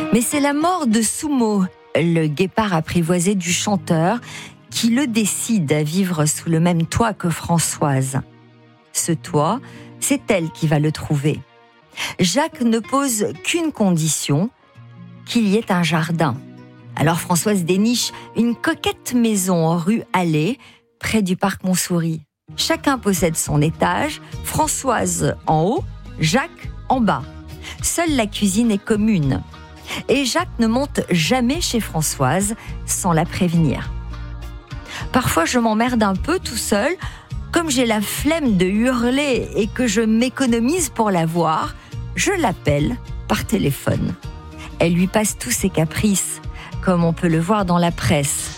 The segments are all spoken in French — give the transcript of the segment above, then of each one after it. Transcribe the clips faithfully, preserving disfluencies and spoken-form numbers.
Mais c'est la mort de Sumo, le guépard apprivoisé du chanteur, qui le décide à vivre sous le même toit que Françoise. Ce toit, c'est elle qui va le trouver. Jacques ne pose qu'une condition, qu'il y ait un jardin. Alors Françoise déniche une coquette maison en rue Allée, près du parc Montsouris. Chacun possède son étage, Françoise en haut, Jacques en bas. Seule la cuisine est commune. Et Jacques ne monte jamais chez Françoise sans la prévenir. Parfois, je m'emmerde un peu tout seul. Comme j'ai la flemme de hurler et que je m'économise pour la voir, je l'appelle par téléphone. Elle lui passe tous ses caprices, comme on peut le voir dans la presse.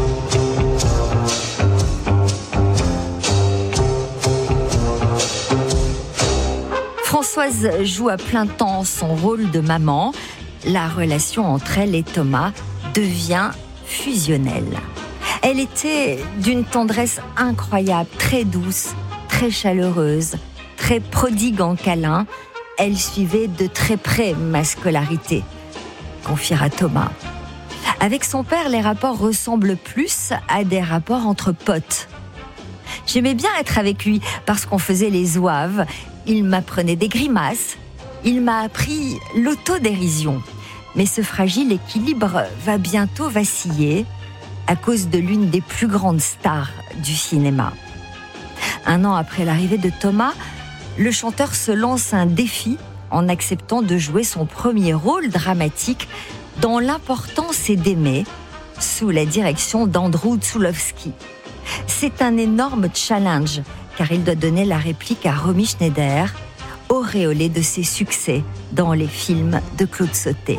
Françoise joue à plein temps son rôle de maman. La relation entre elle et Thomas devient fusionnelle. Elle était d'une tendresse incroyable, très douce, très chaleureuse, très prodigue en câlins. Elle suivait de très près ma scolarité, confiera Thomas. Avec son père, les rapports ressemblent plus à des rapports entre potes. J'aimais bien être avec lui parce qu'on faisait les zouaves. Il m'apprenait des grimaces. Il m'a appris l'autodérision. Mais ce fragile équilibre va bientôt vaciller à cause de l'une des plus grandes stars du cinéma. Un an après l'arrivée de Thomas, le chanteur se lance un défi en acceptant de jouer son premier rôle dramatique dans L'important c'est d'aimer, sous la direction d'Andrew Zulawski. C'est un énorme challenge, car il doit donner la réplique à Romy Schneider, auréolée de ses succès dans les films de Claude Sautet.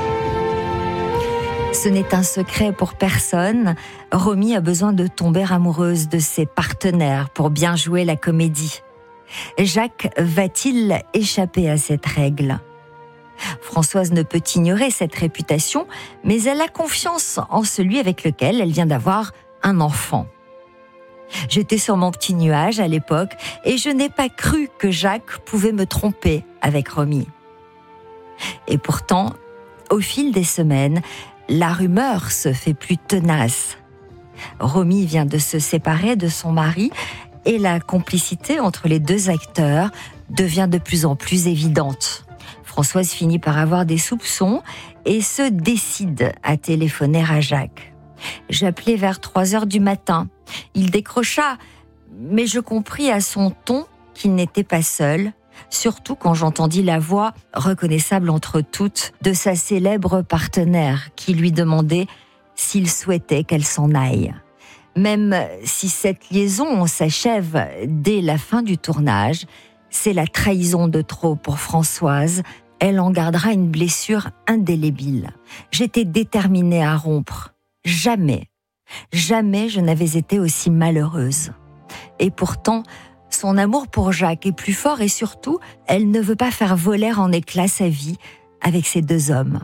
Ce n'est un secret pour personne, Romy a besoin de tomber amoureuse de ses partenaires pour bien jouer la comédie. Jacques va-t-il échapper à cette règle ? Françoise ne peut ignorer cette réputation, mais elle a confiance en celui avec lequel elle vient d'avoir un enfant. J'étais sur mon petit nuage à l'époque et je n'ai pas cru que Jacques pouvait me tromper avec Romy. Et pourtant, au fil des semaines, la rumeur se fait plus tenace. Romy vient de se séparer de son mari et la complicité entre les deux acteurs devient de plus en plus évidente. Françoise finit par avoir des soupçons et se décide à téléphoner à Jacques. J'appelais vers trois heures du matin. Il décrocha, mais je compris à son ton qu'il n'était pas seul, surtout quand j'entendis la voix, reconnaissable entre toutes, de sa célèbre partenaire qui lui demandait s'il souhaitait qu'elle s'en aille. Même si cette liaison s'achève dès la fin du tournage, c'est la trahison de trop pour Françoise. Elle en gardera une blessure indélébile. J'étais déterminée à rompre. Jamais, jamais je n'avais été aussi malheureuse. Et pourtant, son amour pour Jacques est plus fort et surtout, elle ne veut pas faire voler en éclats sa vie avec ces deux hommes.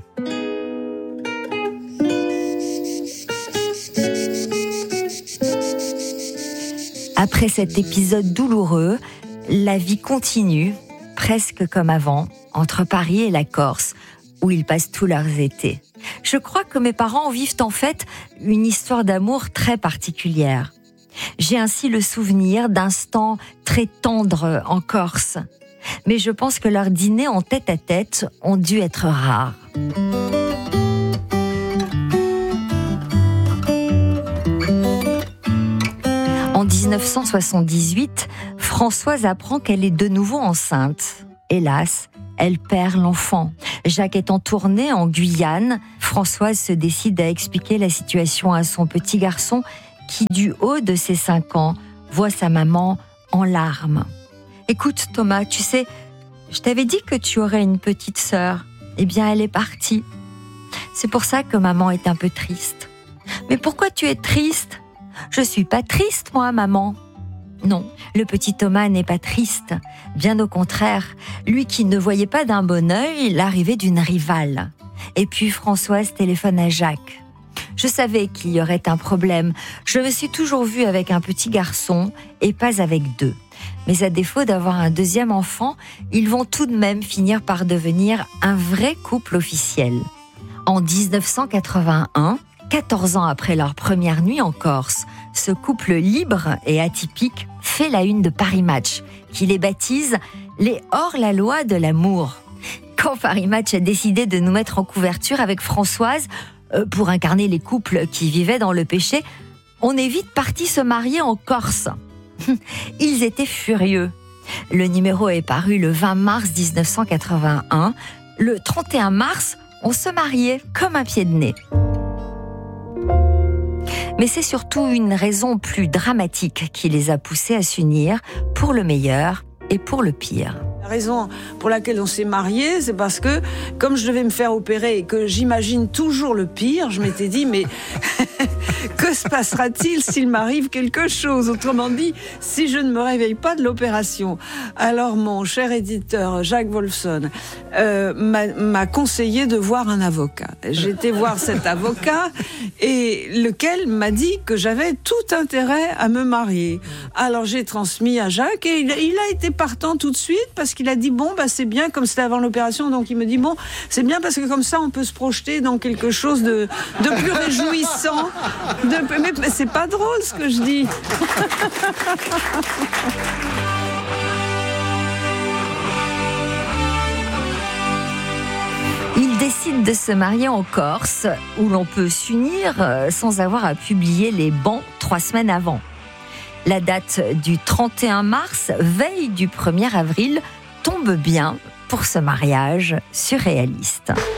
Après cet épisode douloureux, la vie continue, presque comme avant, entre Paris et la Corse, où ils passent tous leurs étés. Je crois que mes parents vivent en fait une histoire d'amour très particulière. J'ai ainsi le souvenir d'instants très tendres en Corse. Mais je pense que leurs dîners en tête-à-tête ont dû être rares. En dix-neuf cent soixante-dix-huit, Françoise apprend qu'elle est de nouveau enceinte. Hélas, elle perd l'enfant. Jacques est en tournée en Guyane. Françoise se décide à expliquer la situation à son petit garçon qui, du haut de ses cinq ans, voit sa maman en larmes. « Écoute Thomas, tu sais, je t'avais dit que tu aurais une petite sœur. Eh bien, elle est partie. C'est pour ça que maman est un peu triste. »« Mais pourquoi tu es triste ? » ?»« Je suis pas triste, moi, maman. » Non, le petit Thomas n'est pas triste. Bien au contraire, lui qui ne voyait pas d'un bon œil l'arrivée d'une rivale. Et puis Françoise téléphone à Jacques. Je savais qu'il y aurait un problème. Je me suis toujours vue avec un petit garçon et pas avec deux. Mais à défaut d'avoir un deuxième enfant, ils vont tout de même finir par devenir un vrai couple officiel. En dix-neuf cent quatre-vingt-un, quatorze ans après leur première nuit en Corse, ce couple libre et atypique fait la une de Paris Match, qui les baptise les hors-la-loi de l'amour. Quand Paris Match a décidé de nous mettre en couverture avec Françoise euh, pour incarner les couples qui vivaient dans le péché, on est vite parti se marier en Corse. Ils étaient furieux. Le numéro est paru le vingt mars dix-neuf cent quatre-vingt-un. Le trente et un mars, on se mariait comme un pied de nez. Mais c'est surtout une raison plus dramatique qui les a poussés à s'unir, pour le meilleur et pour le pire. La raison pour laquelle on s'est mariés, c'est parce que, comme je devais me faire opérer et que j'imagine toujours le pire, je m'étais dit, mais que se passera-t-il s'il m'arrive quelque chose ? Autrement dit, si je ne me réveille pas de l'opération. Alors mon cher éditeur Jacques Wolfson euh, m'a, m'a conseillé de voir un avocat. J'ai été voir cet avocat et lequel m'a dit que j'avais tout intérêt à me marier. Alors j'ai transmis à Jacques et il, il a été partant tout de suite parce qu'il a dit bon bah c'est bien, comme c'était avant l'opération, donc il me dit bon c'est bien parce que comme ça on peut se projeter dans quelque chose de, de plus réjouissant. De, mais, mais c'est pas drôle ce que je dis. Ils décident de se marier en Corse, où l'on peut s'unir sans avoir à publier les bans trois semaines avant. La date du trente et un mars, veille du premier avril, tombe bien pour ce mariage surréaliste.